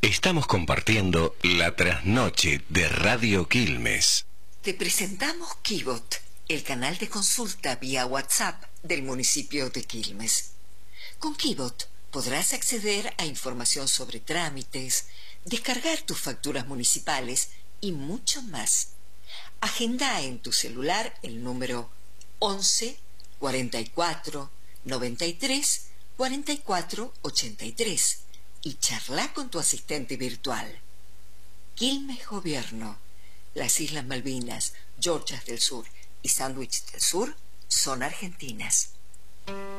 Estamos compartiendo la trasnoche de Radio Quilmes. Te presentamos Kibot, el canal de consulta vía WhatsApp del municipio de Quilmes. Con Kibot podrás acceder a información sobre trámites, descargar tus facturas municipales y mucho más. Agenda en tu celular el número 11 44 93 44 83 y charla con tu asistente virtual. Quilmes Gobierno. Las Islas Malvinas, Georgias del Sur y Sandwich del Sur son argentinas.